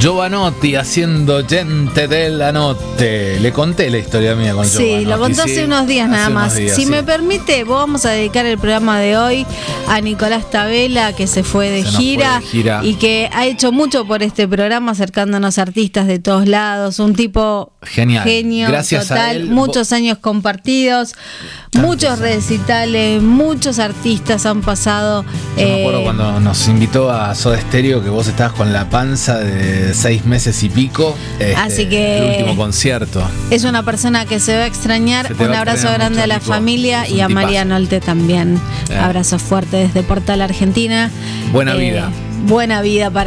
Giovanotti haciendo Gente de la Notte. Le conté la historia mía con Giovanotti. Sí, lo conté hace unos días nada más. Si me permite, vamos a dedicar el programa de hoy a Nicolás Tabela, que se fue de gira y que ha hecho mucho por este programa, acercándonos a artistas de todos lados. Un tipo genial, genio, gracias total, a él, muchos años compartidos, muchos recitales, muchos artistas han pasado. Yo me acuerdo cuando nos invitó a Soda Stereo, que vos estabas con la panza de 6 meses y pico. Así que el último concierto. Es una persona que se va a extrañar. Un abrazo grande a la familia y a María Nolte también. Abrazo fuerte desde Portal, Argentina. Buena vida. Buena vida para